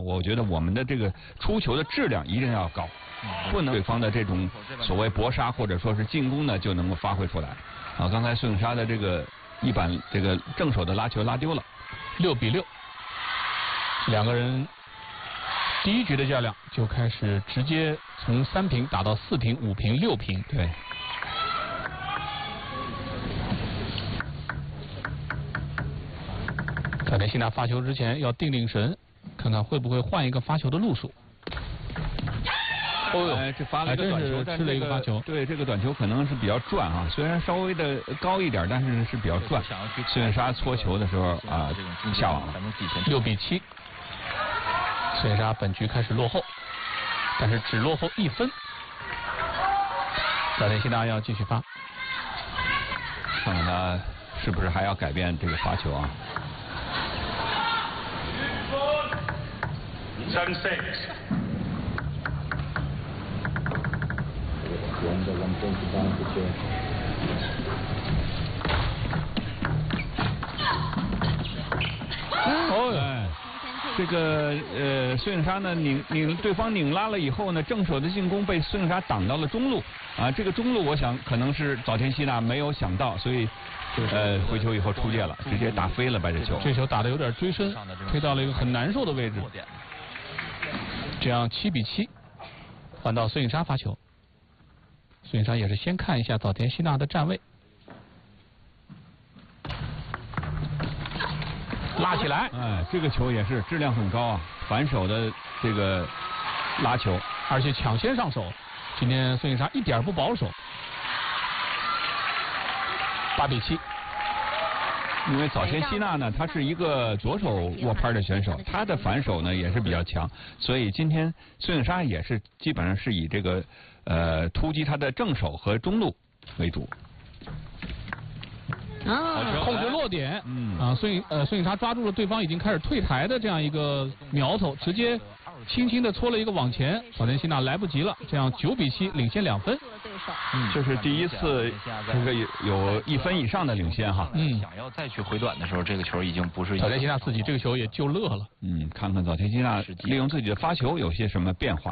我觉得我们的这个出球的质量一定要高，不能对方的这种所谓搏杀或者说是进攻呢就能够发挥出来。啊，刚才孙颖莎的这个一板这个正手的拉球拉丢了 ，6比6，两个人第一局的较量就开始直接从3平打到4平、5平、6平。 对。 早田希娜发球之前要定神，看看会不会换一个发球的路数。 哦，这发了一个短球， 吃了一个发球。 对，这个短球可能是比较转啊，虽然稍微的高一点，但是比较转。孙颖莎搓球的时候啊，下网了。 6比7，孙颖莎本局开始落后，但是只落后1分。早田希娜要继续发， 看看他是不是还要改变这个发球啊 ？7-6。 这个孙颖莎呢对方拧拉了以后呢，正手的进攻被孙颖莎挡到了中路啊，这个中路我想可能是早田希娜没有想到，所以回球以后出界了，直接打飞了把这球。 这球打得有点追身，推到了一个很难受的位置。这样7比7，换到孙颖莎发球。孙颖莎也是先看一下早田希娜的站位，拉起来。 哎，这个球也是质量很高啊，反手的这个拉球， 而且抢先上手。今天孙颖莎一点不保守。8比7。 因为早田希娜呢，她是一个左手握拍的选手，她的反手呢也是比较强，所以今天孙颖莎也是基本上是以这个突击她的正手和中路为主。 控制落点，孙颖莎抓住了对方已经开始退台的这样一个苗头，直接轻轻的搓了一个往前，早田希娜来不及了，这样9比7领先2分。 这是第一次这个有1分以上的领先哈。 想要再去回短的时候，这个球已经不是。 早田希娜自己这个球也就乐了。 看看早田希娜利用自己的发球有些什么变化。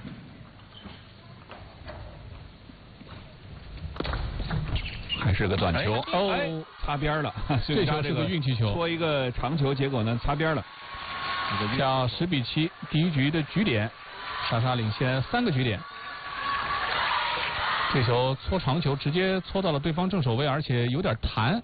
还是个短球，擦边了。 这球是个运气球， 搓一个长球，结果呢擦边了。 这样10比7，第一局的局点，莎莎领先3个局点。这球搓长球，直接搓到了对方正手位，而且有点弹。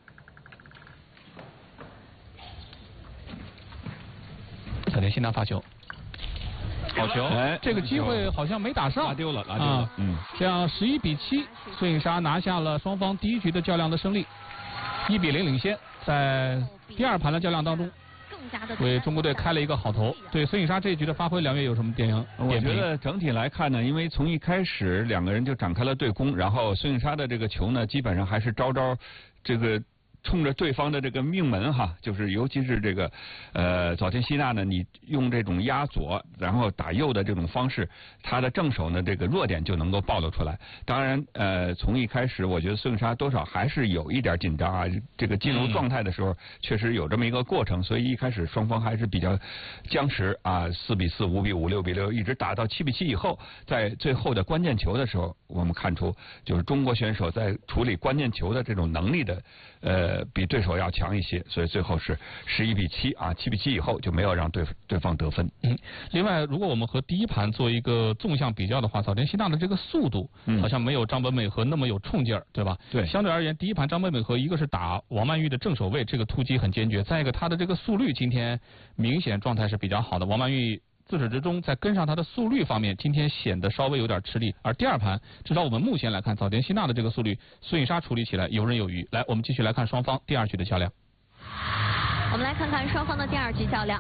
早田希娜发球， 好球！ 这个机会好像没打上， 拉丢了。 这样11比7，孙颖莎拿下了双方第一局的较量的胜利，1比0领先。在第二盘的较量当中，为中国队开了一个好头。对孙颖莎这一局的发挥，两位有什么点评？ 我觉得整体来看呢，因为从一开始两个人就展开了对攻，然后孙颖莎的这个球呢，基本上还是招这个冲着对方的这个命门哈，就是尤其是这个早田希娜呢，你用这种压左然后打右的这种方式，他的正手呢这个弱点就能够暴露出来。当然从一开始我觉得孙颖莎多少还是有一点紧张啊，这个进入状态的时候确实有这么一个过程，所以一开始双方还是比较僵持啊，4比4、5比5、6比6，一直打到7比7以后，在最后的关键球的时候，我们看出就是中国选手在处理关键球的这种能力的比对手要强一些，所以最后是11比7啊，7比7以后就没有让对方得分。 另外，如果我们和第一盘做一个纵向比较的话，早田希娜的这个速度好像没有张本美和那么有冲劲儿，对吧？ 对。 相对而言，第一盘张本美和一个是打王曼玉的正手位，这个突击很坚决；再一个，她的这个速率今天明显状态是比较好的。王曼玉自始至终在跟上他的速率方面，今天显得稍微有点吃力。而第二盘，至少我们目前来看，早田希娜的这个速率，孙颖莎处理起来游刃有余。来，我们继续来看双方第二局的较量。 我们来看看双方的第二局较量。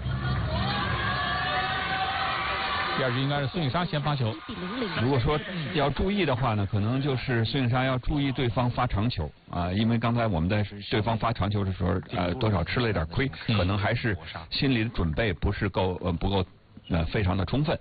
第二局应该是孙颖莎先发球。 如果说要注意的话呢，可能就是孙颖莎要注意对方发长球啊，因为刚才我们在对方发长球的时候，多少吃了一点亏，可能还是心理的准备不够非常的充分。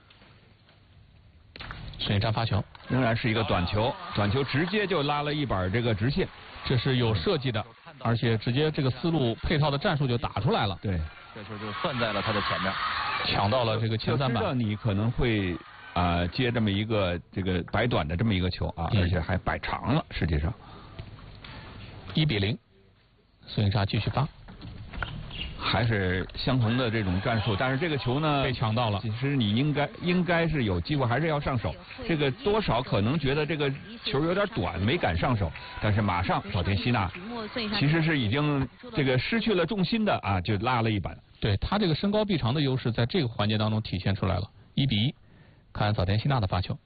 孙颖莎发球， 仍然是一个短球，短球直接就拉了一板这个直线， 这是有设计的，而且直接这个思路配套的战术就打出来了。 对， 这球就算在了他的前面。 抢到了这个前3 就知道板。 你可能会接这么一个这个摆短的这么一个球啊，而且还摆长了，实际上。 1-0，孙颖莎继续发。 还是相同的这种战术，但是这个球呢被抢到了。 其实你应该是有机会，还是要上手。这个多少可能觉得这个球有点短，没敢上手，但是马上早田希娜其实是已经这个失去了重心的啊，就拉了一板。 对他这个身高臂长的优势，在这个环节当中体现出来了。1-1，看早田希娜的发球。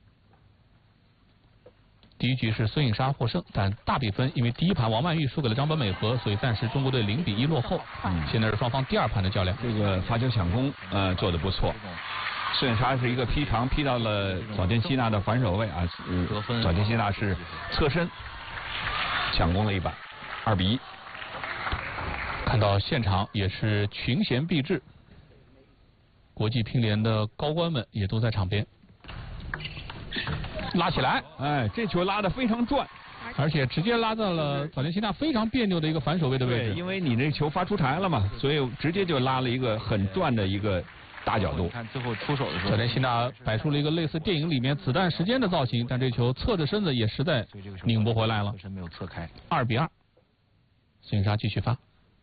第一局是孙颖莎获胜，但大比分因为第一盘王曼玉输给了张本美和，所以暂时中国队0-1落后。现在是双方第2盘的较量。 这个发球抢攻做得不错。孙颖莎是一个劈长，劈到了早田希娜的反手位啊，早田希娜是侧身抢攻了一板，2-1。 看到现场也是群贤毕至，国际乒联的高官们也都在场边。拉起来， 哎，这球拉得非常转， 而且直接拉到了早田希娜非常别扭的一个反手位的位置。 对，因为你这球发出台了嘛，所以直接就拉了一个很转的一个大角度。 看最后出手的时候， 早田希娜摆出了一个类似电影里面子弹时间的造型，但这球侧着身子也实在拧不回来了。 身没有侧开。 2-2，孙颖莎继续发。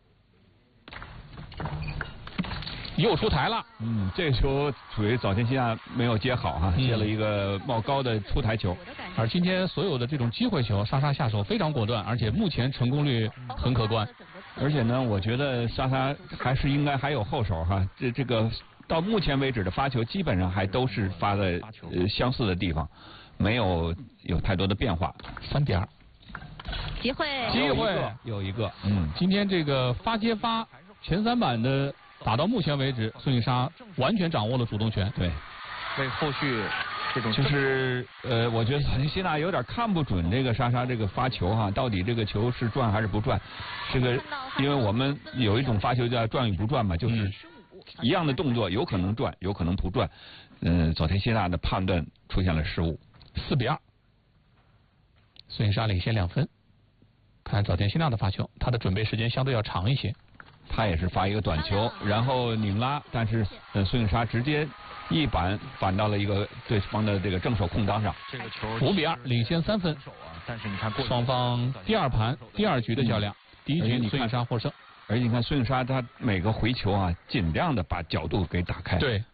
又出台了， 这个球属于早田希娜没有接好哈，接了一个冒高的出台球。 而今天所有的这种机会球，莎莎下手非常果断，而且目前成功率很可观。 而且呢，我觉得莎莎还是应该还有后手哈，这个到目前为止的发球基本上还都是发的相似的地方，没有太多的变化。 3-2， 机会有一个， 今天这个发接发前3板的。打到目前为止，孙颖莎完全掌握了主动权。 对， 为后续这种就是我觉得早田希娜有点看不准这个莎莎这个发球哈，到底这个球是转还是不转？这个因为我们有一种发球叫转与不转嘛，就是一样的动作有可能转，有可能不转。早田希娜的判断出现了失误。 4-2，孙颖莎领先2分。看早田希娜的发球，她的准备时间相对要长一些。 他也是发一个短球，然后拧拉，但是孙颖莎直接一板反到了一个对方的这个正手空当上。 这个球 5-2，领先3分。 但是你看双方第2盘第2局的较量，第一局孙颖莎获胜。 而且你看孙颖莎她每个回球啊，尽量的把角度给打开。 对。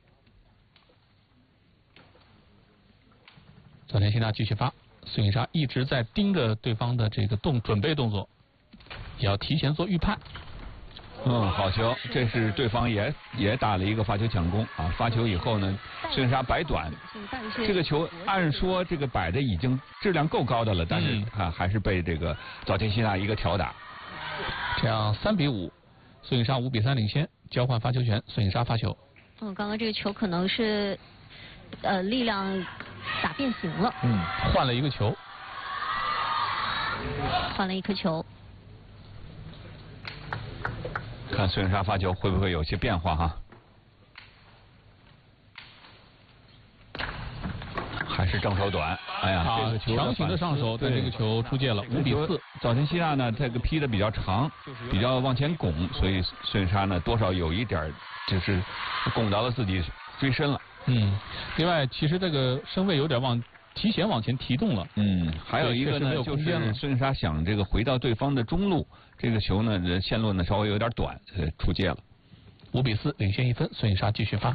早田希娜继续发，孙颖莎一直在盯着对方的这个准备动作，也要提前做预判。 好球！这是对方也打了一个发球抢攻啊！发球以后呢，孙颖莎摆短，这个球按说这个摆的已经质量够高的了，但是还是被这个早田希娜一个挑打。 这样3-5，孙颖莎5-3领先，交换发球权，孙颖莎发球。 刚刚这个球可能是力量打变形了。 换了一个球， 换了一颗球。 看孙颖莎发球会不会有些变化哈？还是正手短，哎呀，这个球强行的上手，但这个球出界了，5-4。 早田希娜呢，这个劈的比较长，比较往前拱，所以孙颖莎呢多少有一点就是拱到了自己追身了。 另外，其实这个身位有点提前往前提动了。 还有一个呢，就是孙颖莎想这个回到对方的中路，这个球呢线路呢稍微有点短，出界了。 5-4，领先1分，孙颖莎继续发，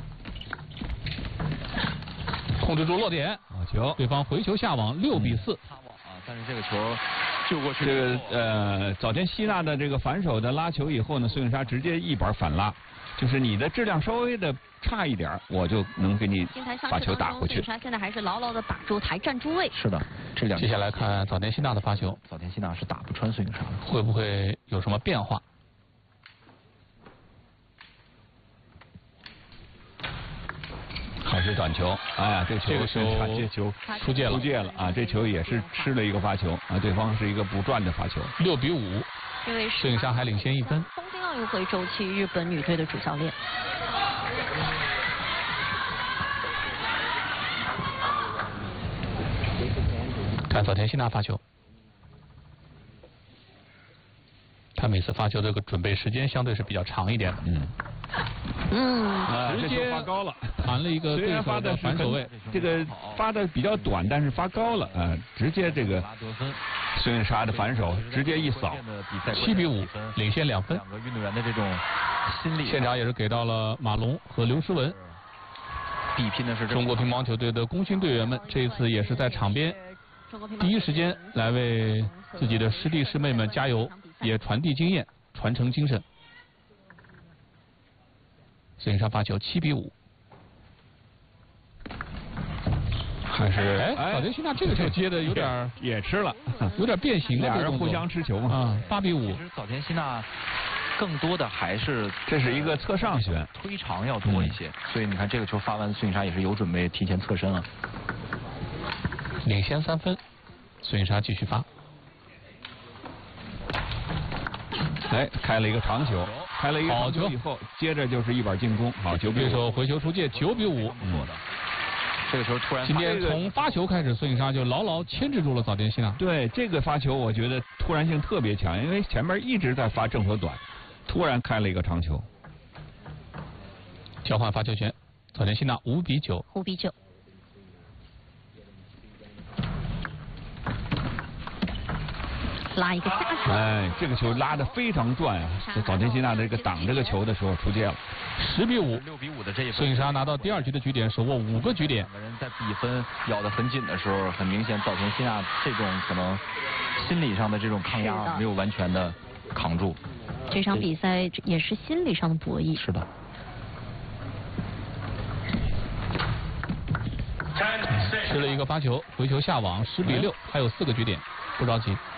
控制住落点， 好球！ 对方回球下网，6-4。 但是这个球救过去。 这个早田希娜的这个反手的拉球以后呢，孙颖莎直接一板反拉，就是你的质量稍微的差一点，我就能给你把球打过去。 孙颖莎现在还是牢牢的把住台，站住位。 是的，这两。 接下来看早田希娜的发球， 早田希娜是打不穿孙颖莎的， 会不会有什么变化？ 还是短球，哎呀，这个球出界了啊！这球也是吃了一个发球啊，对方是一个不转的发球。 6-5，孙颖莎还领先1分。 东京奥运会周期日本女队的主教练。 看早田希娜发球，他每次发球这个准备时间相对是比较长一点的。 这球发高了， 弹了一个对手的反手位， 这个发的比较短，但是发高了，直接这个孙颖莎的反手直接一扫 ，7-5，领先2分。 两个运动员的这种心理， 现场也是给到了马龙和刘诗雯。 比拼的是中国乒乓球队的功勋队员们，这一次也是在场边第一时间来为自己的师弟师妹们加油，也传递经验，传承精神。孙颖莎发球7-5， 还是早田希娜这个球接的有点也吃了， 有点变形了， 俩人互相吃球嘛。 8-5。 其实早田希娜更多的还是这是一个侧上旋， 推长要多一些，所以你看这个球发完，孙颖莎也是有准备提前侧身了， 领先3分，孙颖莎继续发。 开了一个长球，开了一个长球以后，接着就是一板进攻，好，9-5。 对手回球出界，9-5。 这个球突然今天从发球开始，孙颖莎就牢牢牵制住了早田希娜。 对，这个发球我觉得突然性特别强，因为前面一直在发正和短，突然开了一个长球。 交换发球权，早田希娜5-9。 5-9。拉一个下球， 这个球拉得非常转啊！早田希娜这个挡这个球的时候出界了。 10-5， 6-5的这一分， 孙颖莎拿到第2局的局点，手握5个局点。 两个人在比分咬得很紧的时候，很明显早田希娜这种可能心理上的这种抗压没有完全的扛住。 这场比赛也是心理上的博弈。 是的。 吃了一个发球，回球下网，10-6，还有4个局点，不着急。